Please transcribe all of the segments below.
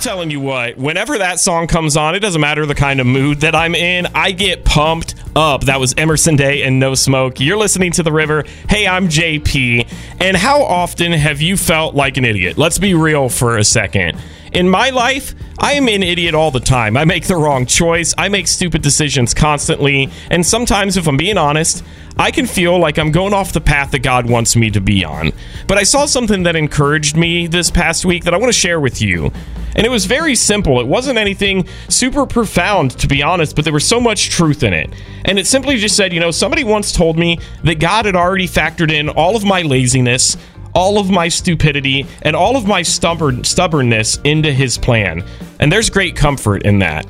telling you what, whenever that song comes on, it doesn't matter the kind of mood that I'm in, I get pumped up. That was Emerson Day and No Smoke. You're listening to The River. Hey, I'm JP. And how often have you felt like an idiot? Let's be real for a second. In my life, I am an idiot all the time. I make the wrong choice. I make stupid decisions constantly. And sometimes, if I'm being honest, I can feel like I'm going off the path that God wants me to be on. But I saw something that encouraged me this past week that I want to share with you. And it was very simple. It wasn't anything super profound, to be honest, but there was so much truth in it. And it simply just said, somebody once told me that God had already factored in all of my laziness, all of my stupidity, and all of my stubbornness into his plan. And there's great comfort in that.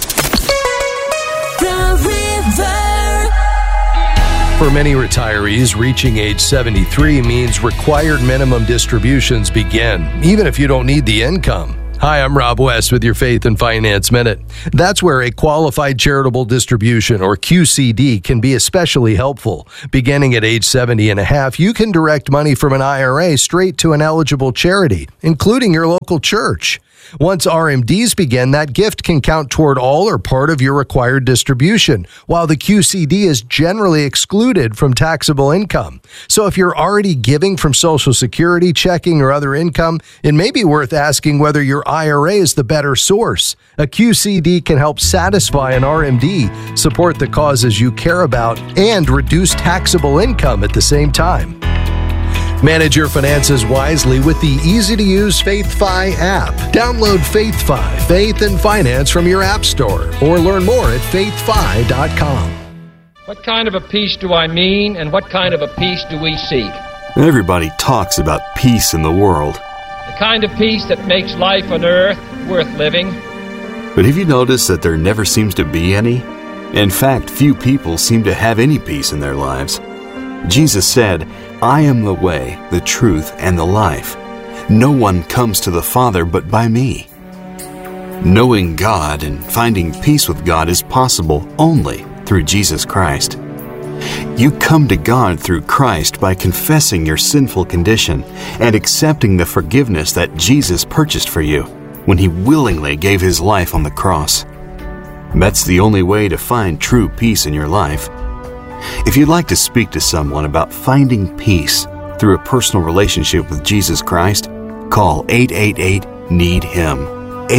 For many retirees, reaching age 73 means required minimum distributions begin, even if you don't need the income. Hi, I'm Rob West with your Faith and Finance Minute. That's where a qualified charitable distribution, or QCD, can be especially helpful. Beginning at age 70 and a half, you can direct money from an IRA straight to an eligible charity, including your local church. Once RMDs begin, that gift can count toward all or part of your required distribution, while the QCD is generally excluded from taxable income. So if you're already giving from Social Security, checking, or other income, it may be worth asking whether your IRA is the better source. A QCD can help satisfy an RMD, support the causes you care about, and reduce taxable income at the same time. Manage your finances wisely with the easy-to-use FaithFi app. Download FaithFi, Faith and Finance from your app store, or learn more at faithfi.com. What kind of a peace do I mean, and what kind of a peace do we seek? Everybody talks about peace in the world. The kind of peace that makes life on earth worth living. But have you noticed that there never seems to be any? In fact, few people seem to have any peace in their lives. Jesus said, "I am the way, the truth, and the life. No one comes to the Father but by me." Knowing God and finding peace with God is possible only through Jesus Christ. You come to God through Christ by confessing your sinful condition and accepting the forgiveness that Jesus purchased for you when He willingly gave His life on the cross. That's the only way to find true peace in your life. If you'd like to speak to someone about finding peace through a personal relationship with Jesus Christ, call 888-NEED-HIM,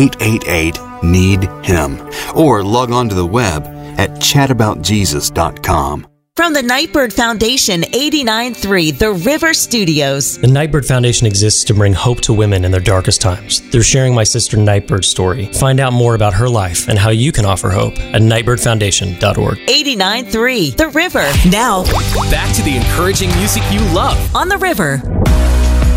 888-NEED-HIM, or log on to the web at chataboutjesus.com. From the Nightbird Foundation, 89.3 The River Studios. The Nightbird Foundation exists to bring hope to women in their darkest times. They're sharing my sister Nightbird's story. Find out more about her life and how you can offer hope at nightbirdfoundation.org. 89.3 The River. Now, back to the encouraging music you love on The River.